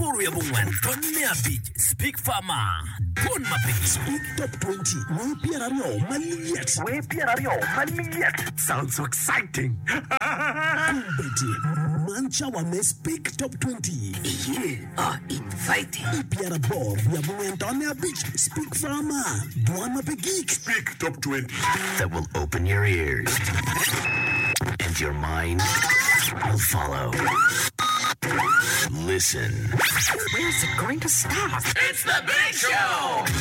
Boru ya bungwen, Tonmea Beach, Speak Farmer, Don Mapigi. Speak Top 20, we Pierre Maliet. Sounds so exciting. Kumbeti, Mancha Wame Speak Top 20. Yeah, inviting. Pierre Bob, ya bungwen Tonmea Beach, Speak Farmer, Don Mapigi. Speak Top 20. That will open your ears. And your mind will follow. Listen. Where's it going to stop? It's the Big Show!